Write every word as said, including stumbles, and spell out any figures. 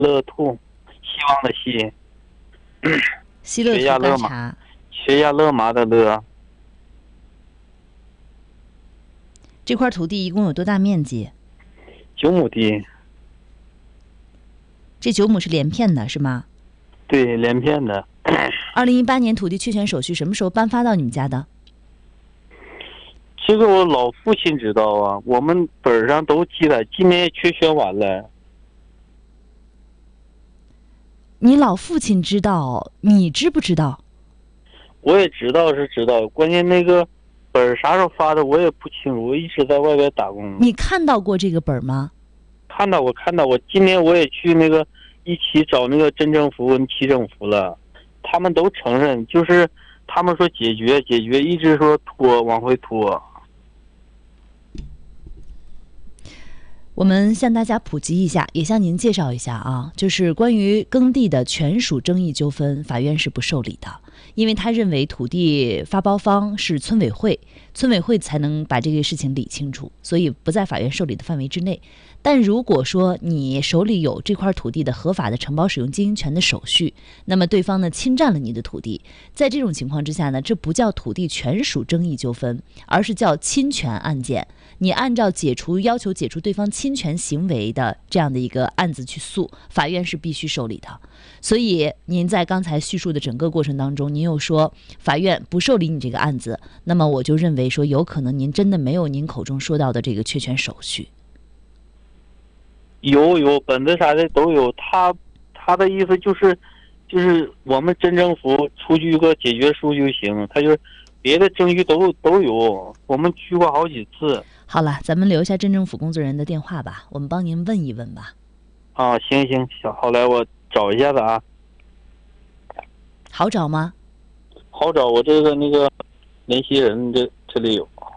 乐兔，希望的希， 希乐雪亚图干乐马， 茶。 雪亚乐麻的乐。 这块土地一共有多大面积？ 九亩地。 这九亩是连片的，是吗？ 对，连片的。 二零一八年土地确权手续什么时候颁发到你们家的？ 这个我老父亲知道啊，我们本上都记了，今年也确权完了。 你老父亲知道，你知不知道？ 我也知道是知道，关键那个本儿啥时候发的我也不清楚，我一直在外边打工。 你看到过这个本吗？ 看到我看到我，今年我也去那个一起找那个镇政府跟区政府了，他们都承认，就是他们说解决解决，一直说拖往回拖。 我们向大家普及一下，也向您介绍一下啊，就是关于耕地的权属争议纠纷，法院是不受理的，因为他认为土地发包方是村委会，村委会才能把这个事情理清楚，所以不在法院受理的范围之内。但如果说你手里有这块土地的合法的承包使用经营权的手续，那么对方呢侵占了你的土地，在这种情况之下呢，这不叫土地权属争议纠纷，而是叫侵权案件。你按照解除要求解除对方侵权行为的这样的一个案子去诉，法院是必须受理的。所以您在刚才叙述的整个过程当中，您又说法院不受理你这个案子，那么我就认为说有可能您真的没有您口中说到的这个确权手续。 有有本子啥的都有，他他的意思就是就是我们镇政府出具一个解决书就行，他就是别的证据都都有，我们去过好几次。 好了，咱们留下镇政府工作人员的电话吧，我们帮您问一问吧。 啊，行行，小好来，我找一下子啊。 好找吗？ 好找，我这个那个联系人这这里有。